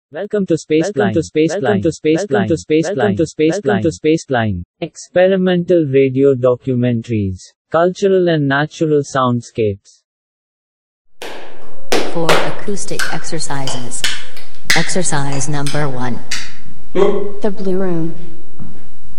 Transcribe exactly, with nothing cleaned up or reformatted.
Welcome to Spaceline. To Spaceline. To Spaceline. To Spaceline. To Spaceline. To Spaceline. Experimental radio documentaries, cultural and natural soundscapes. For acoustic exercises. Exercise number one. The Blue Room.